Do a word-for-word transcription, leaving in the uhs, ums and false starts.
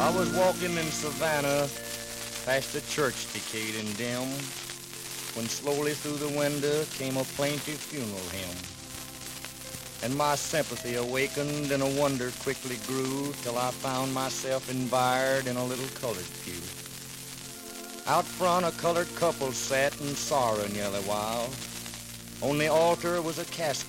I was walking in Savannah past a church decayed and dim when slowly through the window came a plaintive funeral hymn. And my sympathy awakened and a wonder quickly grew till I found myself environed in a little colored pew. Out front a colored couple sat in sorrow nearly while. On the altar was a casket